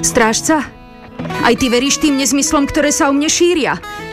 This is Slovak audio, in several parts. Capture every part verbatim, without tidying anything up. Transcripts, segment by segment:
Strážca? Aj ty veríš tým nezmyslom, ktoré sa o mne šíria?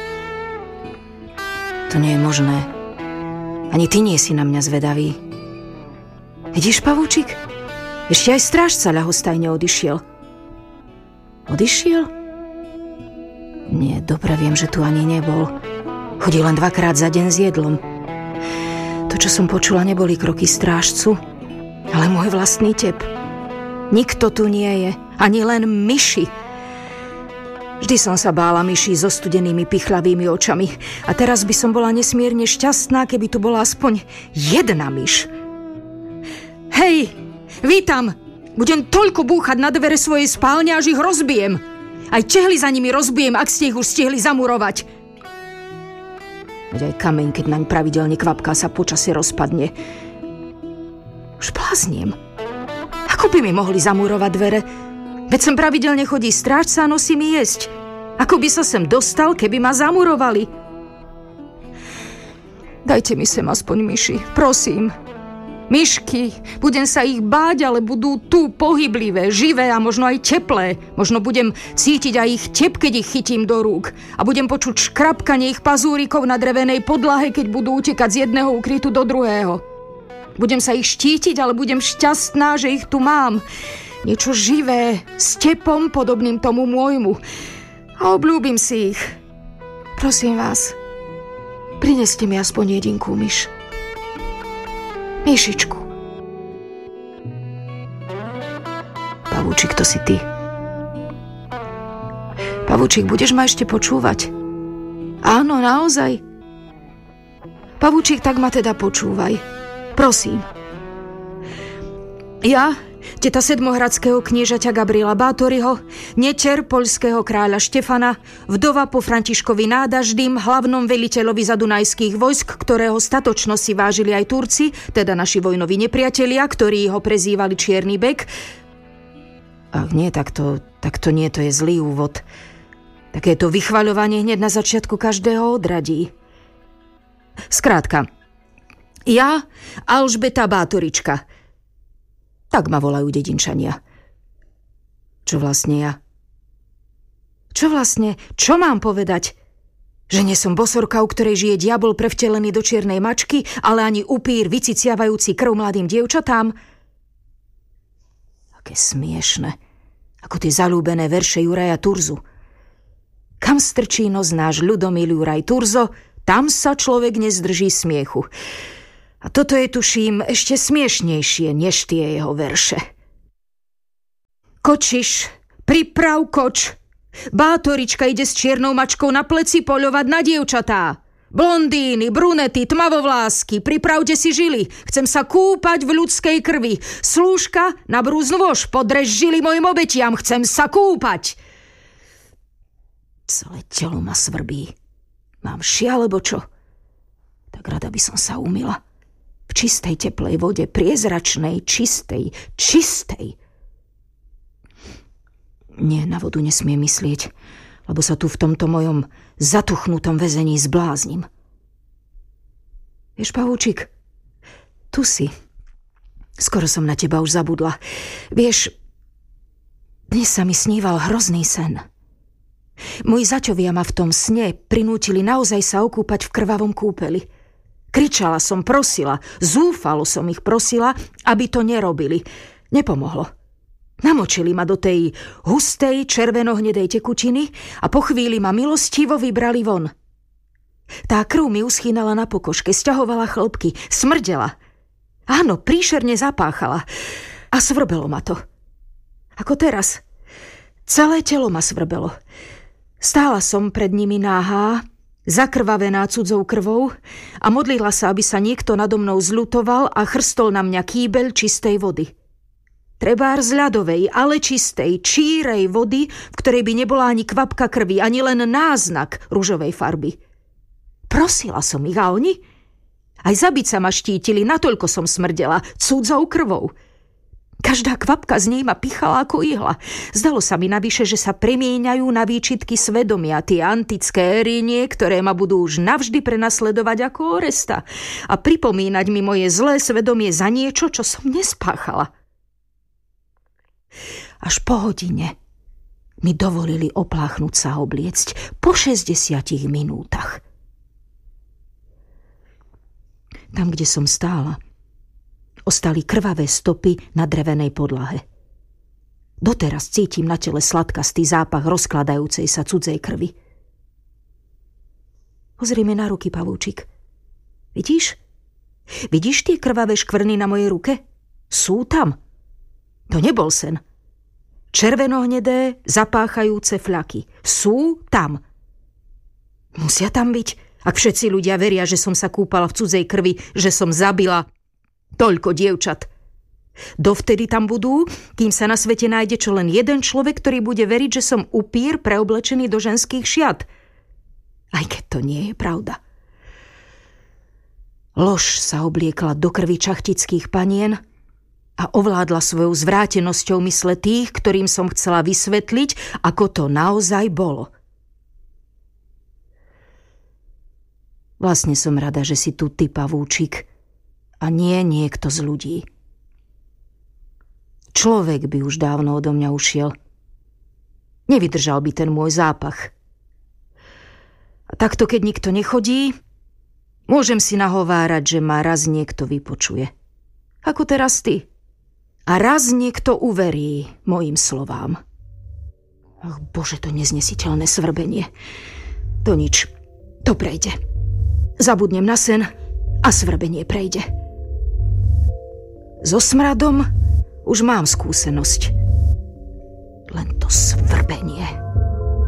To nie je možné. Ani ty nie si na mňa zvedavý. Vidíš, pavúčik? Ešte aj strážca ľahostajne odišiel. Odišiel? Nie, dobre viem, že tu ani nebol. Chodil len dvakrát za deň s jedlom. To, čo som počula, neboli kroky strážcu, ale môj vlastný tep. Nikto tu nie je, ani len myši. Vždy som sa bála myší so studenými pichlavými očami a teraz by som bola nesmierne šťastná, keby tu bola aspoň jedna myš. Hej, vítam! Budem toľko búchať na dvere svojej spálne, až ich rozbijem. Aj čehly za nimi rozbijem, ak ste ich už stihli zamurovať. Veď aj kameň, keď naň pravidelne kvapká, sa počasie rozpadne. Už blázniem. Ako by mi mohli zamurovať dvere? Veď sem pravidelne chodí strážca a nosí mi jesť. Ako by sa sem dostal, keby ma zamurovali? Dajte mi sem aspoň myši, prosím. Myšky, budem sa ich báť, ale budú tu pohyblivé, živé a možno aj teplé. Možno budem cítiť aj ich tep, keď ich chytím do rúk. A budem počuť škrapkanie ich pazúrikov na drevenej podlahe, keď budú utekať z jedného ukrytu do druhého. Budem sa ich štítiť, ale budem šťastná, že ich tu mám. Niečo živé, s tepom podobným tomu môjmu. A obľúbim si ich. Prosím vás, prineste mi aspoň jedinku myš. Myšičku. Pavúčik, to si ty. Pavúčik, budeš ma ešte počúvať? Áno, naozaj. Pavúčik, tak ma teda počúvaj. Prosím. Ja, teta sedmohradského kniežaťa Gabriela Bátoryho, nečer poľského kráľa Štefana, vdova po Františkovi Nádaždym, hlavnom veliteľovi zadunajských vojsk, ktorého statočnosť si vážili aj Turci, teda naši vojnoví nepriatelia, ktorí ho prezývali Čierny bek. Ach nie, tak to, tak to nie, to je zlý úvod. Takéto vychvaľovanie hneď na začiatku každého odradí. Skrátka, ja, Alžbeta Bátorička. Tak ma volajú dedinčania. Čo vlastne ja? Čo vlastne? Čo mám povedať? Že nie som bosorka, u ktorej žije diabol prevtelený do čiernej mačky, ale ani upír vyciciavajúci krv mladým dievčatám? Aké smiešne. Ako tie zalúbené verše Juraja Turzu. Kam strčí nos náš ľudomil Juraj Turzo, tam sa človek nezdrží smiechu. A toto je, tuším, ešte smiešnejšie, než tie jeho verše. Kočiš, priprav koč. Bátorička ide s čiernou mačkou na pleci poľovať na dievčatá. Blondíny, brunety, tmavovlásky, pripravte si žily. Chcem sa kúpať v ľudskej krvi. Slúžka, nabrúz nôž, podrež žily mojim obetiam. Chcem sa kúpať. Celé telo ma svrbí. Mám ši alebo čo? Tak rada by som sa umyla. V čistej teplej vode, priezračnej, čistej, čistej. Nie, na vodu nesmiem myslieť, lebo sa tu v tomto mojom zatuchnutom väzení zbláznim. Vieš, pavúčik, tu si. Skoro som na teba už zabudla. Vieš, dnes sa mi sníval hrozný sen. Moji zaťovia ma v tom sne prinútili naozaj sa okúpať v krvavom kúpeli. Kričala som, prosila, zúfalo som ich prosila, aby to nerobili. Nepomohlo. Namočili ma do tej hustej, červenohnedej tekutiny a po chvíli ma milostivo vybrali von. Tá krv mi uschýnala na pokožke, sťahovala chlpky, smrdela. Áno, príšerne zapáchala. A svrbelo ma to. Ako teraz. Celé telo ma svrbelo. Stála som pred nimi náhá, zakrvavená cudzou krvou a modlila sa, aby sa niekto nado mnou zľutoval a chrstol na mňa kýbeľ čistej vody. Trebár z ľadovej, ale čistej, čírej vody, v ktorej by nebola ani kvapka krvi, ani len náznak ružovej farby. Prosila som ich a oni? Aj zabiť sa ma štítili, natoľko som smrdela, cudzou krvou. Každá kvapka z nej ma pichala ako ihla. Zdalo sa mi navyše, že sa premieňajú na výčitky svedomia, tie antické erinie, ktoré ma budú už navždy prenasledovať ako Oresta a pripomínať mi moje zlé svedomie za niečo, čo som nespáchala. Až po hodine, mi dovolili opláchnuť sa a obliecť po šesťdesiatich minútach. Tam, kde som stála, ostali krvavé stopy na drevenej podlahe. Doteraz cítim na tele sladkastý zápach rozkladajúcej sa cudzej krvi. Pozri mi na ruky, pavúčik. Vidíš? Vidíš tie krvavé škvrny na mojej ruke? Sú tam. To nebol sen. Červenohnedé, zapáchajúce fľaky. Sú tam. Musia tam byť, ak všetci ľudia veria, že som sa kúpala v cudzej krvi, že som zabila toľko dievčat. Dovtedy tam budú, kým sa na svete nájde čo len jeden človek, ktorý bude veriť, že som upír preoblečený do ženských šiat. Aj keď to nie je pravda. Lož sa obliekla do krvi čachtických panien a ovládla svojou zvrátenosťou mysle tých, ktorým som chcela vysvetliť, ako to naozaj bolo. Vlastne som rada, že si tu ty, pavúčik, a nie niekto z ľudí. Človek by už dávno odo mňa ušiel. Nevydržal by ten môj zápach. A takto, keď nikto nechodí, môžem si nahovárať, že ma raz niekto vypočuje. Ako teraz ty. A raz niekto uverí mojim slovám. Ach, Bože, to neznesiteľné svrbenie. To nič. To prejde. Zabudnem na sen a svrbenie prejde. So smradom už mám skúsenosť. Len to svrbenie.